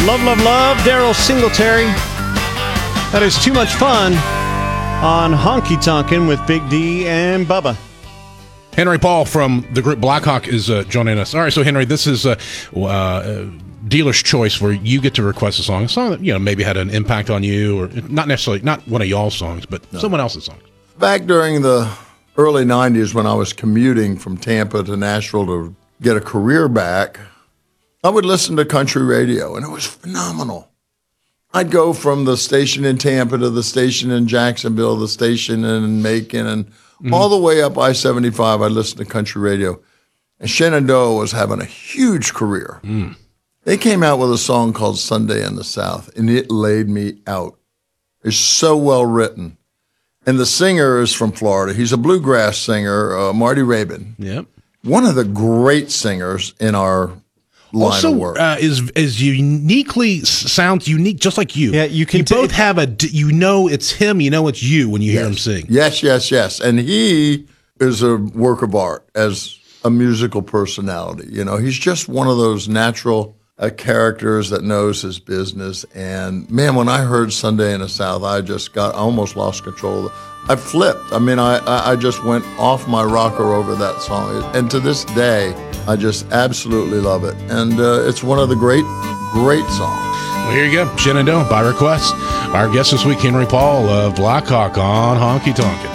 Love, love, love, Daryl Singletary. That is Too Much Fun on Honky Tonkin' with Big D and Bubba. Henry Paul from the group Blackhawk is joining us. All right, so Henry, this is dealer's choice where you get to request a song that maybe had an impact on you, or not necessarily not one of y'all's songs, but someone else's song. Back during the early 90s when I was commuting from Tampa to Nashville to get a career back, I would listen to country radio, and it was phenomenal. I'd go from the station in Tampa to the station in Jacksonville, the station in Macon, and all the way up I-75, I'd listen to country radio. And Shenandoah was having a huge career. They came out with a song called Sunday in the South, and it laid me out. It's so well written. And the singer is from Florida. He's a bluegrass singer, Marty Rabin. Yep. One of the great singers in our line of work. Is uniquely sounds unique, just like you. Yeah, you both have it's him, it's you when you hear him sing. Yes. And he is a work of art as a musical personality. He's just one of those natural characters that knows his business. And man, when I heard Sunday in the South, I almost lost control. I flipped. I just went off my rocker over that song. And to this day, I just absolutely love it. And it's one of the great songs. Well, here you go. Shenandoah by request. Our guest this week, Henry Paul of Blackhawk on Honky Tonkin'.